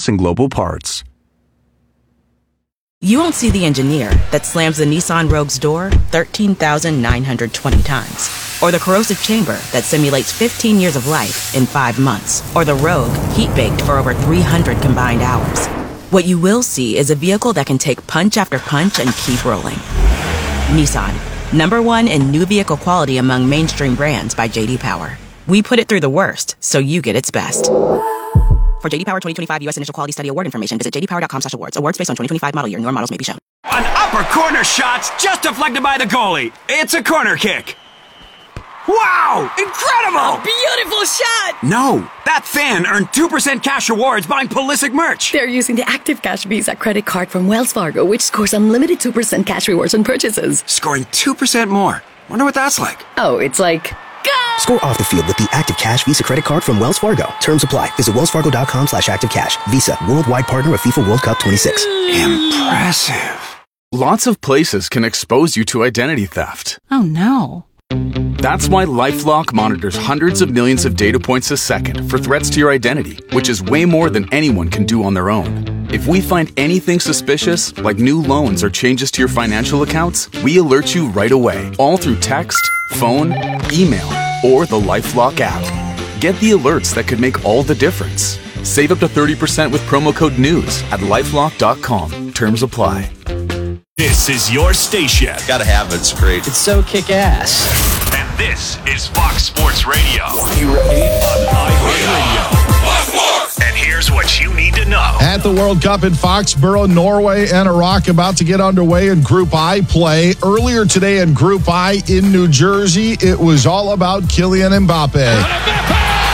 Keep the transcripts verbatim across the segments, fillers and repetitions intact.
Parts and Global Parts. You won't see the engineer that slams the Nissan Rogue's door thirteen thousand nine hundred twenty times. Or the corrosive chamber that simulates fifteen years of life in five months. Or the Rogue heat-baked for over three hundred combined hours. What you will see is a vehicle that can take punch after punch and keep rolling. Nissan, number one in new vehicle quality among mainstream brands by J D Power. We put it through the worst, so you get its best. For J D Power twenty twenty-five U S Initial Quality Study Award information, visit j d power dot com slash awards. Awards based on twenty twenty-five model year. Newer models may be shown. An upper corner shot's just deflected by the goalie. It's a corner kick. Wow! Incredible! A beautiful shot! No, that fan earned two percent cash rewards buying Pulisic merch. They're using the Active Cash Visa credit card from Wells Fargo, which scores unlimited two percent cash rewards on purchases. Scoring two percent more. Wonder what that's like. Oh, it's like... Go! Score off the field with the Active Cash Visa credit card from Wells Fargo. Terms apply. Visit wellsfargo.com slash activecash. Visa, worldwide partner of FIFA World Cup twenty-six. Impressive. Lots of places can expose you to identity theft. Oh, no. That's why LifeLock monitors hundreds of millions of data points a second for threats to your identity, which is way more than anyone can do on their own. If we find anything suspicious, like new loans or changes to your financial accounts, we alert you right away, all through text, phone, email, or the LifeLock app. Get the alerts that could make all the difference. Save up to thirty percent with promo code NEWS at lifelock dot com. Terms apply. This is your station. Gotta have it. It's great. It's so kick-ass. And this is Fox Sports Radio. You ready? On iHeartRadio. And here's what you need to know. At the World Cup in Foxborough, Norway and Iraq about to get underway in Group I play. Earlier today in Group I in New Jersey, it was all about Kylian Mbappe. And Mbappe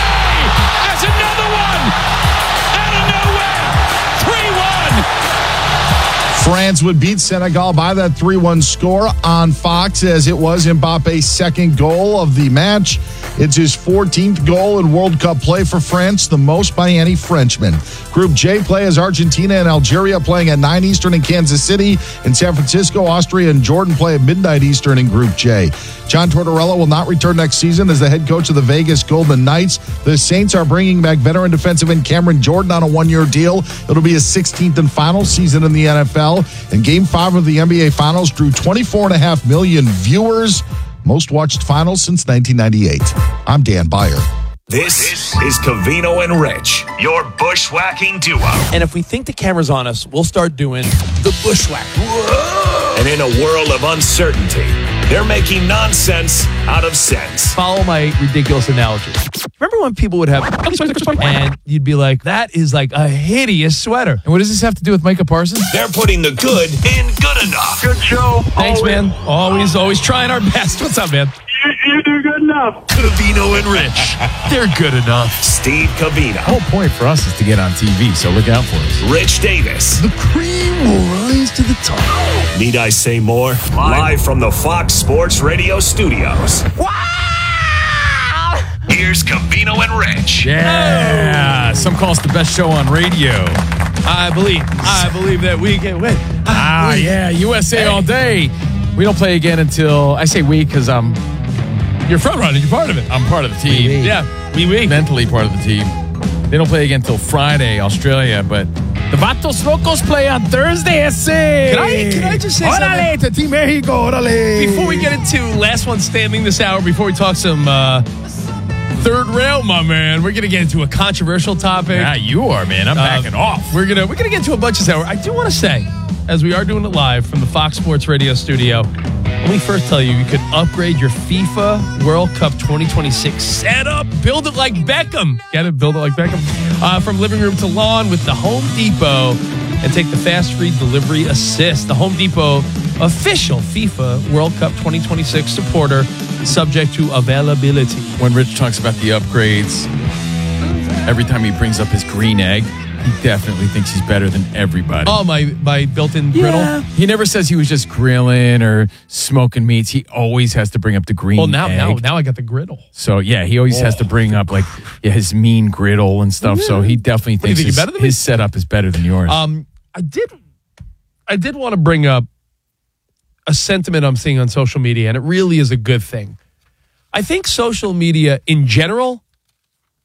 has another one out of nowhere. three one. France would beat Senegal by that three one score on Fox, as it was Mbappe's second goal of the match. It's his fourteenth goal in World Cup play for France, the most by any Frenchman. Group J play as Argentina and Algeria playing at nine Eastern in Kansas City. In San Francisco, Austria and Jordan play at midnight Eastern in Group J. John Tortorella will not return next season as the head coach of the Vegas Golden Knights. The Saints are bringing back veteran defensive end Cameron Jordan on a one-year deal. It'll be his sixteenth and final season in the N F L. And Game five of the N B A Finals drew twenty-four point five million viewers. Most watched finals since nineteen ninety-eight. I'm Dan Byer. This is Covino and Rich, your bushwhacking duo. And if we think the camera's on us, we'll start doing the bushwhack. Whoa! And in a world of uncertainty, they're making nonsense out of sense. Follow my ridiculous analogy. Remember when people would have, and you'd be like, that is like a hideous sweater. And what does this have to do with Micah Parsons? They're putting the good in good enough. Good show. Thanks, always. man. Always, always trying our best. What's up, man? You, you do good enough. Covino and Rich, they're good enough. Steve Covino. The whole point for us is to get on T V, so look out for us. Rich Davis. The cream will rise to the top. Need I say more? Live, Live from the Fox Sports Radio studios. Wow! Here's Covino and Rich. Yeah, some call us the best show on radio. I believe, I believe that we can win. Ah, yeah, U S A hey. all day. We don't play again until, I say we because I'm, you're front runner, you're part of it. I'm part of the team. We, we. Yeah, we, we. Mentally part of the team. They don't play again until Friday, Australia, but the Vatos Locos play on Thursday, ese. Can I, can I just say Orale, something? Team Mexico, orale. Before we get into last one standing this hour, before we talk some uh, third rail, my man, we're going to get into a controversial topic. Yeah, you are, man. I'm uh, backing off. We're going to we're gonna get into a bunch of stuff. I do want to say, as we are doing it live from the Fox Sports Radio studio, let me first tell you, you can upgrade your FIFA World Cup twenty twenty-six setup. Build it like Beckham. Get it? Build it like Beckham. Uh, from living room to lawn with the Home Depot. And take the fast free delivery assist. The Home Depot official FIFA World Cup twenty twenty-six supporter, subject to availability. When Rich talks about the upgrades, every time he brings up his green egg, he definitely thinks he's better than everybody. Oh, my, my built-in griddle? Yeah. He never says he was just grilling or smoking meats. He always has to bring up the green well, now, egg. now, now I got the griddle. So, yeah, he always oh, has to bring up, like, yeah, his mean griddle and stuff. Yeah. So he definitely thinks think his, better than his setup is better than yours. Um, I did, I did want to bring up a sentiment I'm seeing on social media, and it really is a good thing. I think social media in general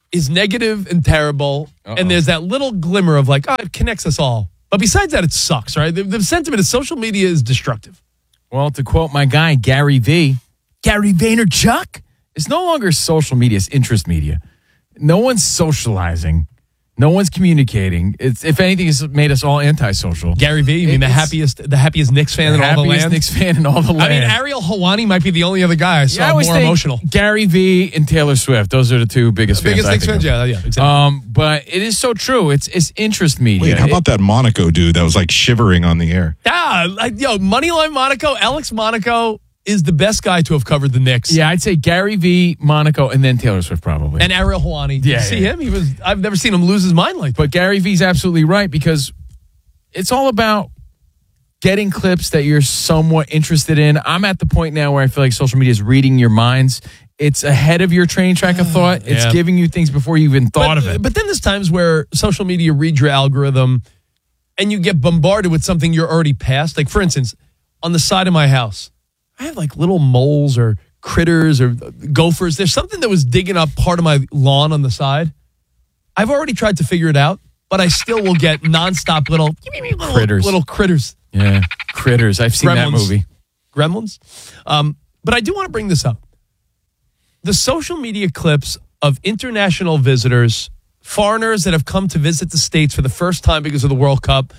is negative and terrible, Uh-oh. and there's that little glimmer of like, oh, it connects us all. But besides that, it sucks, right? The, the sentiment is social media is destructive. Well, to quote my guy, Gary V, Gary Vaynerchuk, it's no longer social media, it's interest media. No one's socializing. No one's communicating. It's, if anything, it's made us all antisocial. Gary V, you mean the happiest, the happiest Knicks fan in all the land? Happiest Knicks fan in all the land. I mean, Ariel Helwani might be the only other guy I saw yeah, I more emotional. Gary V and Taylor Swift. Those are the two biggest the fans. Biggest Knicks fans, yeah, yeah, exactly. Um, but it is so true. It's it's interest media. Wait, how about that Monaco dude that was like shivering on the air? Yeah, like, yo, Moneyline Monaco, Alex Monaco is the best guy to have covered the Knicks. Yeah, I'd say Gary V, Monaco, and then Taylor Swift probably. And Ariel Helwani. Did yeah, you see yeah. him? He was. I've never seen him lose his mind like that. But Gary V's absolutely right because it's all about getting clips that you're somewhat interested in. I'm at the point now where I feel like social media is reading your minds. It's ahead of your train track of thought. It's Yeah. giving you things before you even thought but, of it. But then there's times where social media reads your algorithm and you get bombarded with something you're already past. Like, for instance, on the side of my house, I have like little moles or critters or gophers. There's something that was digging up part of my lawn on the side. I've already tried to figure it out, but I still will get nonstop little, little Critters. Little critters. Yeah, critters. I've seen that Gremlins. movie. Gremlins. Um, but I do want to bring this up. The social media clips of international visitors, foreigners that have come to visit the States for the first time because of the World Cup,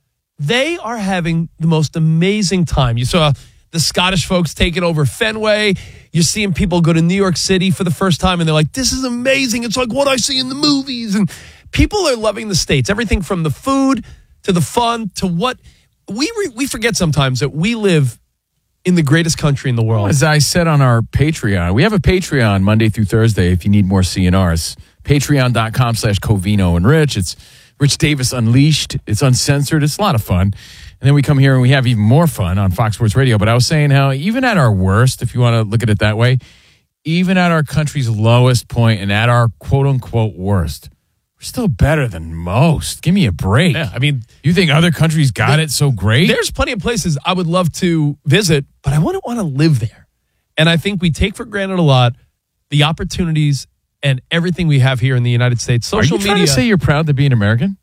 they are having the most amazing time. You saw the Scottish folks taking over Fenway. You're seeing people go to New York City for the first time, and they're like, this is amazing. It's like what I see in the movies. And people are loving the States. Everything from the food to the fun to what we re- we forget sometimes that we live in the greatest country in the world. As I said on our Patreon, we have a Patreon Monday through Thursday if you need more C N Rs. Patreon.com slash Covino and Rich. It's Rich Davis Unleashed. It's uncensored. It's a lot of fun. And then we come here and we have even more fun on Fox Sports Radio. But I was saying how even at our worst, if you want to look at it that way, even at our country's lowest point and at our quote-unquote worst, we're still better than most. Give me a break. Yeah, I mean, you think other countries got it so great? There's plenty of places I would love to visit, but I wouldn't want to live there. And I think we take for granted a lot the opportunities and everything we have here in the United States. Social Are you trying media, to say you're proud to be an American?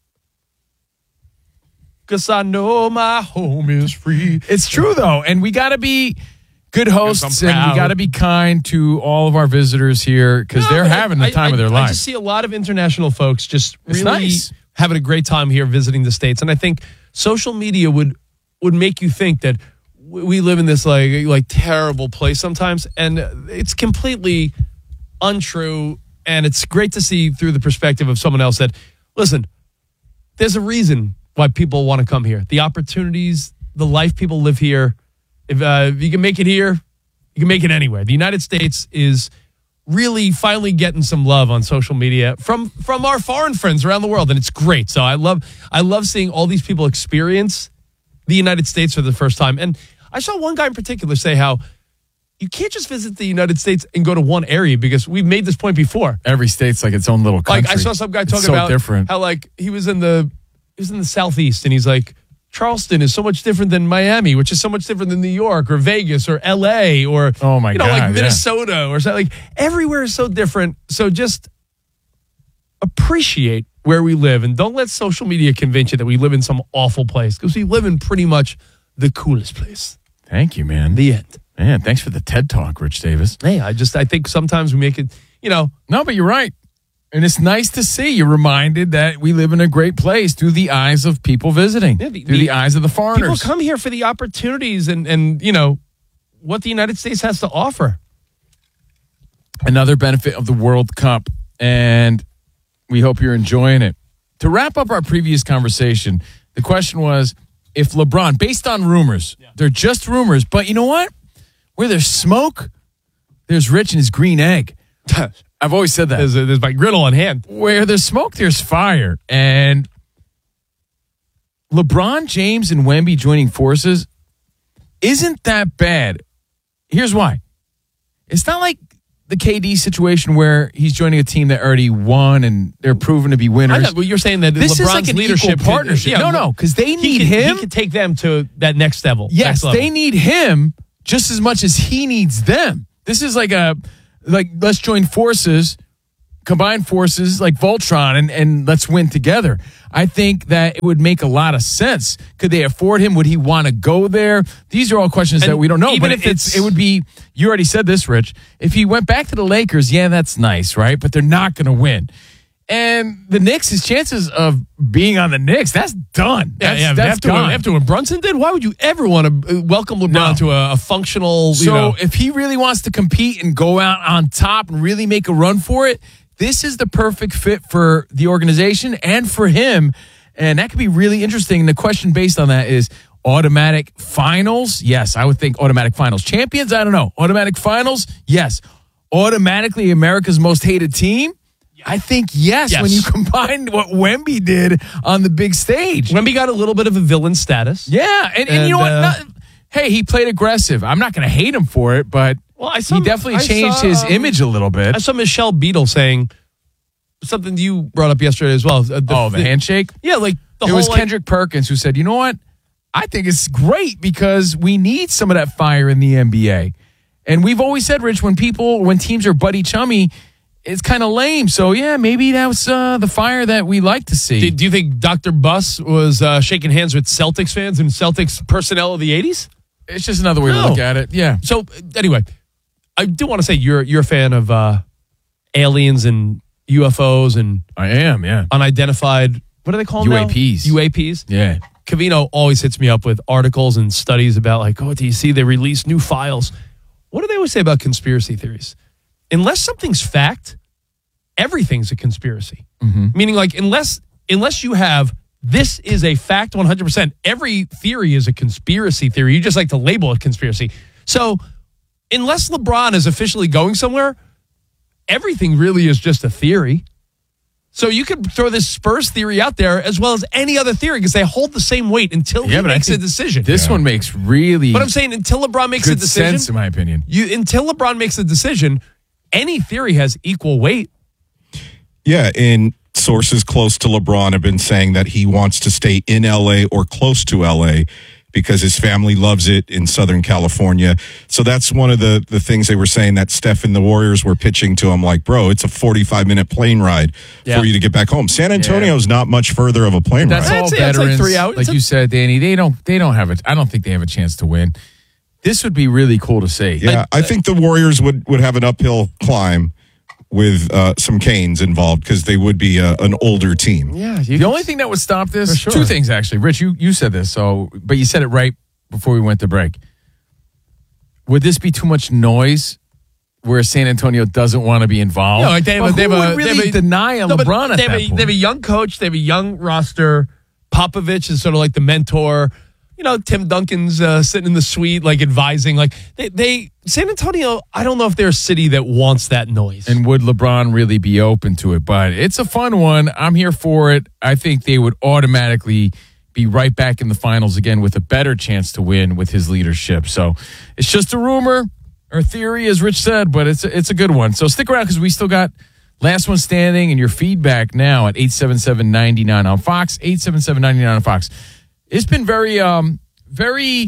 Because I know my home is free. It's true, though. And we got to be good hosts I'm and we proud. got to be kind to all of our visitors here because No, they're but having the I- time I, of their I lives. just see a lot of international folks just It's really nice. having a great time here visiting the States. And I think social media would would make you think that w- we live in this like like terrible place sometimes. And it's completely untrue. And it's great to see through the perspective of someone else that, listen, there's a reason why people want to come here. The opportunities, the life people live here. If, uh, if you can make it here, you can make it anywhere. The United States is really finally getting some love on social media from from our foreign friends around the world, and it's great. So I love I love seeing all these people experience the United States for the first time. And I saw one guy in particular say how you can't just visit the United States and go to one area because we've made this point before. Every state's like its own little country. Like I saw some guy It's talking so about different. how like he was in the he was in the Southeast and he's like, Charleston is so much different than Miami, which is so much different than New York or Vegas or L A or Oh, my you know, God, like yeah. Minnesota or something. Like everywhere is so different. So just appreciate where we live and don't let social media convince you that we live in some awful place because we live in pretty much the coolest place. Thank you, man. The end. Man, thanks for the TED Talk, Rich Davis. Hey, I just I think sometimes we make it, you know. No, but you're right. And it's nice to see you're reminded that we live in a great place through the eyes of people visiting, Yeah, the- through the, the- eyes of the foreigners. People come here for the opportunities and, and, you know, what the United States has to offer. Another benefit of the World Cup, and we hope you're enjoying it. To wrap up our previous conversation, the question was, if LeBron, based on rumors, yeah. they're just rumors, but you know what? Where there's smoke, there's Rich and his green egg. I've always said that. There's, a, there's my griddle on hand. Where there's smoke, there's fire. And LeBron James and Wemby joining forces isn't that bad. Here's why. It's not like the K D situation where he's joining a team that already won and they're proven to be winners. I know, but you're saying that this LeBron's is like an leadership equal partnership. Could, yeah, no, no, because they need he could, him. He could take them to that next level. Yes, next level. they need him just as much as he needs them. This is like a like let's join forces combine forces like Voltron and, and let's win together. I think that it would make a lot of sense. Could they afford him? Would he want to go there? These are all questions And that we don't know. even But if it's, it's- it would be, you already said this, Rich. If he went back to the Lakers, yeah, that's nice, right? But they're not going to win. And the Knicks, his chances of being on the Knicks, that's done. That's, yeah, yeah. that's after, gone. after what Brunson did, why would you ever want to welcome LeBron No. to a, a functional, you So know, if he really wants to compete and go out on top and really make a run for it, this is the perfect fit for the organization and for him. And that could be really interesting. And the question based on that is automatic finals. Yes, I would think automatic finals. Champions, I don't know. Automatic finals, yes. Automatically America's most hated team. I think yes, Yes. when you combine what Wemby did on the big stage. Wemby got a little bit of a villain status. Yeah, and, and, you know And, what? uh, Not- hey, he played aggressive. I'm not going to hate him for it, but Well, I saw, he definitely I changed saw, his um, image a little bit. I saw Michelle Beadle saying something you brought up yesterday as well. Uh, the- oh, the, handshake? Yeah, like the it whole was like, Kendrick Perkins who said, you know what? I think it's great because we need some of that fire in the N B A. And we've always said, Rich, when people, when teams are buddy chummy, it's kind of lame. So, yeah, maybe that was uh, the fire that we like to see. Do, do you think Doctor Buss was uh, shaking hands with Celtics fans and Celtics personnel of the eighties? It's just another way No. to look at it. Yeah. So uh, anyway, I do want to say you're you're a fan of uh, aliens and U F Os and I am, yeah. unidentified. What do they call them U A now? Ps. U A Ps. Yeah. Cavino always hits me up with articles and studies about like, oh, do you see they release new files? What do they always say about conspiracy theories? Unless something's fact, everything's a conspiracy. Mm-hmm. Meaning, like, unless unless you have this is a fact one hundred percent, every theory is a conspiracy theory. You just like to label it conspiracy. So, unless LeBron is officially going somewhere, everything really is just a theory. So you could throw this Spurs theory out there as well as any other theory because they hold the same weight until Yeah, he but I makes a think decision. This one makes really But I'm saying until LeBron makes good a decision, sense, in my opinion. you until LeBron makes a decision, any theory has equal weight. Yeah, and sources close to LeBron have been saying that he wants to stay in L A or close to L A because his family loves it in Southern California. So that's one of the, the things they were saying that Steph and the Warriors were pitching to him, like, bro, it's a forty-five minute plane ride Yeah. for you to get back home. San Antonio's not much further of a plane That's ride. all I'd say it's like veterans. three hours. Like It's a- you said, Danny, they don't they don't have it. I don't think they have a chance to win. This would be really cool to see. Yeah, I think the Warriors would, would have an uphill climb with uh, some Canes involved because they would be uh, an older team. Yeah, The only thing that would stop this, For sure. two things actually. Rich, you, you said this, so but you said it right before we went to break. Would this be too much noise where San Antonio doesn't want to be involved? No, like they have, But a, they have who a would they really have a- deny a No, but LeBron at they have that a, point? They have a young coach. They have a young roster. Popovich is sort of like the mentor. You know, Tim Duncan's uh, sitting in the suite, like advising. Like they, they, San Antonio. I don't know if they're a city that wants that noise. And would LeBron really be open to it? But it's a fun one. I'm here for it. I think they would automatically be right back in the finals again with a better chance to win with his leadership. So it's just a rumor or theory, as Rich said, but it's a, it's a good one. So stick around because we still got last one standing and your feedback now at eight seven seven, nine nine on Fox, eight seven seven, nine nine on Fox. It's been very, um, very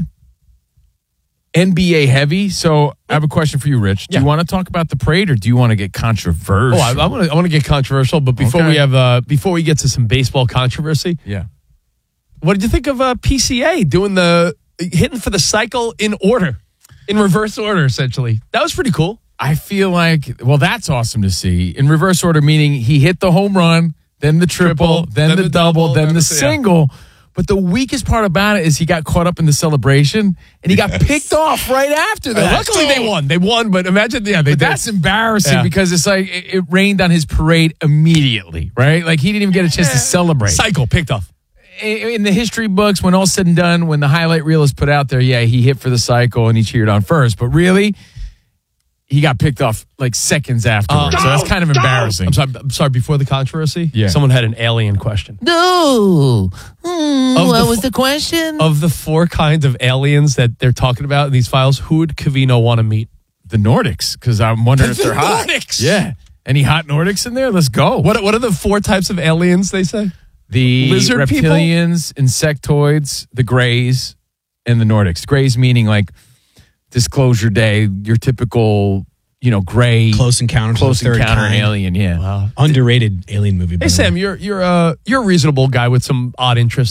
N B A heavy. So I have a question for you, Rich. Do Yeah. you want to talk about the parade or do you want to get controversial? Oh, I, I want to. I want to get controversial, but before Okay. we have, uh, before we get to some baseball controversy, Yeah. what did you think of uh, P C A doing the hitting for the cycle in order, in reverse order, essentially? That was pretty cool. I feel like, well, that's awesome to see. In reverse order, meaning he hit the home run, then the triple, Triple, then, the, double, then, the the- yeah. single. But the weakest part about it is he got caught up in the celebration and he got Yes. picked off right after that. Luckily, they won. They won, but imagine, yeah, they But did. that's embarrassing Yeah. because it's like it, it rained on his parade immediately, right? Like he didn't even get a chance to celebrate. cycle picked off. In the history books, when all's said and done, when the highlight reel is put out there, yeah, he hit for the cycle and he cheered on first. But really, he got picked off like seconds afterwards. Uh, so that's kind of embarrassing. I'm sorry. I'm sorry. Before the controversy, Yeah. someone had an alien question. No. Of what the was f- the question? Of the four kinds of aliens that they're talking about in these files, who would Cavino want to meet? The Nordics, because I'm wondering if The they're hot. Nordics? Yeah. Any hot Nordics in there? Let's go. What What are the four types of aliens they say? The Lizard people? reptilians, insectoids, the grays, and the Nordics. Grays meaning like Disclosure Day, your typical, you know, gray. Close Encounters Close of the Third Encounter Kind. Alien, yeah. Wow. Underrated alien movie. Hey, Sam, you're, you're, uh, you're a reasonable guy with some odd interests.